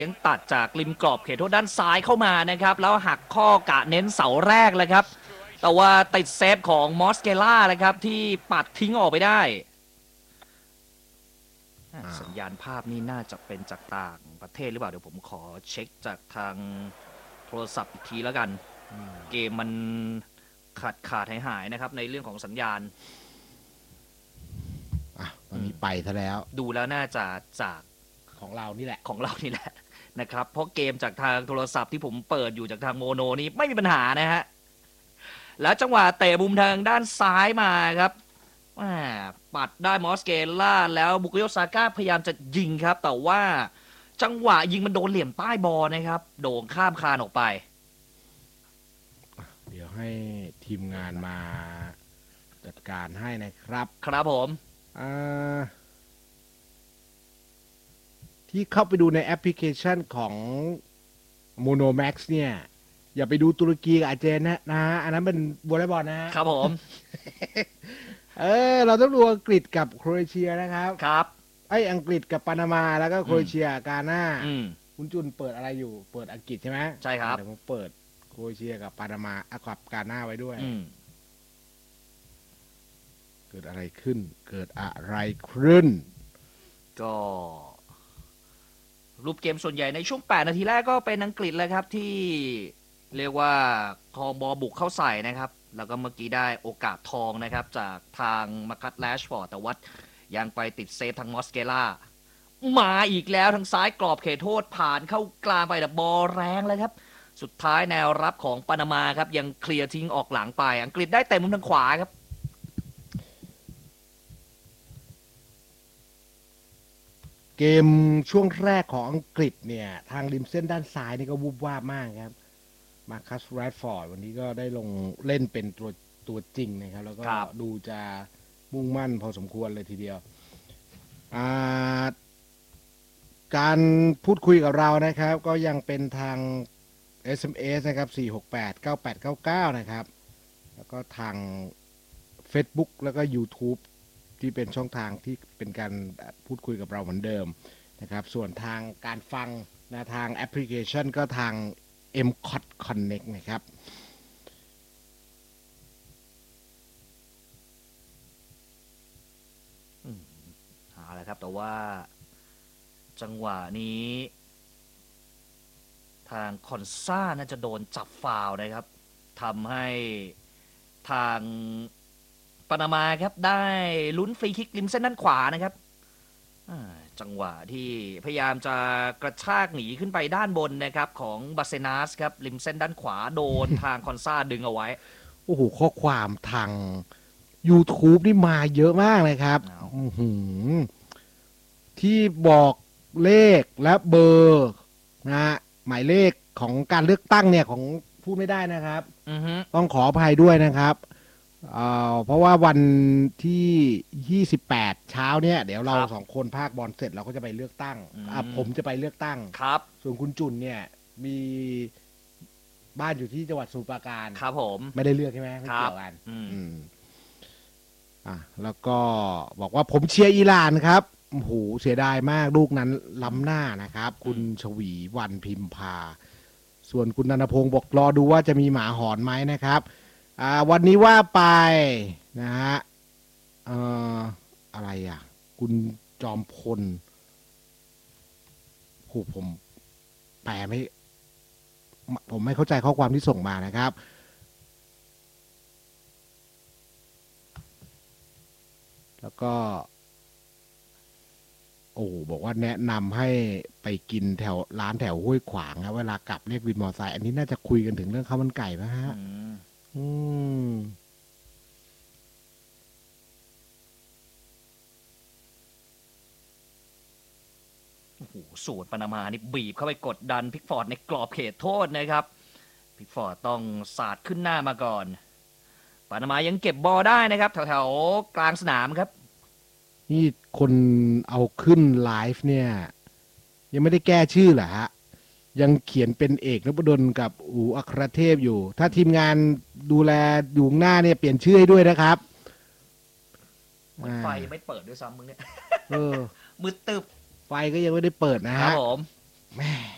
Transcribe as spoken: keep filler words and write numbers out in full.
ยังตัดจากริมกรอบเขตโทษด้านซ้ายเข้ามานะครับแล้วหักข้อกะเน้นเสาแรกเลยครับแต่ว่าติดเซฟของมอสเกล่าเลยครับที่ปัดทิ้งออกไปได้สัญญาณภาพนี่น่าจะเป็นจากต่างประเทศหรือเปล่าเดี๋ยวผมขอเช็คจากทางโทรศัพท์อีกทีแล้วกันเกมมันขาดขาดหายหายนะครับในเรื่องของสัญญาณอ่ะตอนนี้ไปซะแล้วดูแล้วน่าจะจากของเรานี่แหละของเรานี่แหละนะครับเพราะเกมจากทางโทรศัพท์ที่ผมเปิดอยู่จากทางโมโนนี้ไม่มีปัญหานะฮะแล้วจังหวะเตะมุมทางด้านซ้ายมาครับปัดได้มอสเกล่าแล้วบุกโยซาก้าพยายามจะยิงครับแต่ว่าจังหวะยิงมันโดนเหลี่ยมใต้บอลนะครับโด่งข้ามคานออกไปเดี๋ยวให้ทีมงานมาจัดการให้นะครับครับผมที่เข้าไปดูในแอปพลิเคชันของ Monomax เนี่ยอย่าไปดูตุรกีกับอาร์เจนนะนะอันนั้นเป็นวอลเลย์บอลนะครับผมเออเราต้องดูอังกฤษกับโครเอเชียนะครับครับไอ้อังกฤษกับปานามาแล้วก็โครเอเชียกาหน้าคุณจุนเปิดอะไรอยู่เปิดอังกฤษใช่ไหมใช่ครับเดี๋ยวผมเปิดโครเอเชียกับปานามากับกาหน้าไว้ด้วยเกิดอะไรขึ้นเกิดอะไรขึ้นก็รูปเกมส่วนใหญ่ในช่วงแปดนาทีแรกก็เป็นอังกฤษเลยครับที่เรียกว่าครองบอลบุกเข้าใส่นะครับแล้วก็เมื่อกี้ได้โอกาสทองนะครับจากทางมาคัตแลชฟอร์ดแต่ว่ายังไปติดเซฟทางมอสเกล่ามาอีกแล้วทางซ้ายกรอบเขตโทษผ่านเข้ากลางไปแต่บอลแรงเลยครับสุดท้ายแนวรับของปานามาครับยังเคลียร์ทิ้งออกหลังไปอังกฤษได้เตะมุมทางขวาครับเกมช่วงแรกของอังกฤษเนี่ยทางริมเส้นด้านซ้ายนี่ก็วุบวาบมากครับมาคัสแรดฟอร์ดวันนี้ก็ได้ลงเล่นเป็นตัวตัวจริงนะครับแล้วก็ดูจะมุ่งมั่นพอสมควรเลยทีเดียวการพูดคุยกับเรานะครับก็ยังเป็นทาง เอส เอ็ม เอส นะครับสี่ หก แปด เก้า แปด เก้า เก้านะครับแล้วก็ทาง Facebook แล้วก็ YouTube ที่เป็นช่องทางที่เป็นการพูดคุยกับเราเหมือนเดิมนะครับส่วนทางการฟังนะทางแอปพลิเคชันก็ทาง เอ็ม ซี โอ ที Connect นะครับเอาละครับแต่ว่าจังหวะนี้ทางคอนซ่าน่าจะโดนจับฟาวล์นะครับทำให้ทางปานามาครับได้ลุ้นฟรีคิกริมเส้นด้านขวานะครับจังหวะที่พยายามจะกระชากหนีขึ้นไปด้านบนนะครับของบาเซนาสครับริมเส้นด้านขวาโดนทางคอนซ่าดึงเอาไว้โอ้โหข้อความทาง YouTube นี่มาเยอะมากเลยครับที่บอกเลขและเบอร์นะหมายเลขของการเลือกตั้งเนี่ยของพูดไม่ได้นะครับต้องขออภัยด้วยนะครับเพราะว่าวันที่ยี่สิบแปดเช้าเนี่ยเดี๋ยวเราสองคนภาคบอลเสร็จเราก็จะไปเลือกตั้งผมจะไปเลือกตั้งครับส่วนคุณจุนเนี่ยมีบ้านอยู่ที่จังหวัดสมุทรปราการครับผมไม่ได้เลือกใช่ไหมไม่เกี่ยวกันอ่าแล้วก็บอกว่าผมเชียร์อิหร่านครับโอ้โหเสียดายมากลูกนั้นล้ำหน้านะครับคุณชวีวันพิมพาส่วนคุณนันทพงศ์บอกรอดูว่าจะมีหมาหอนไหมนะครับวันนี้ว่าไปนะฮะเอ่ออะไรอ่ะคุณจอมพลโหผมแปลไม่ผมไม่เข้าใจข้อความที่ส่งมานะครับแล้วก็โอ้บอกว่าแนะนำให้ไปกินแถวร้านแถวห้วยขวางครับเวลากลับเรียกวินมอเตอร์ไซค์อันนี้น่าจะคุยกันถึงเรื่องข้าวมันไก่ไหมฮะอืมโอ้โหสูตรปานามานี่บีบเข้าไปกดดันพิกฟอร์ดในกรอบเขตโทษนะครับพิกฟอร์ดต้องสาดขึ้นหน้ามาก่อนปานามายังเก็บบอลได้นะครับแถวๆกลางสนามครับนี่คนเอาขึ้นไลฟ์เนี่ยยังไม่ได้แก้ชื่อเหรอฮะยังเขียนเป็นเอกนพดลกับอูอัครเทพอยู่ถ้าทีมงานดูแลอยู่หน้าเนี่ยเปลี่ยนชื่อให้ด้วยนะครับไฟไม่เปิดด้วยซ้ำมึงเนี่ยเออมืดตึบไฟก็ยังไม่ได้เปิดนะฮะครับผมแม่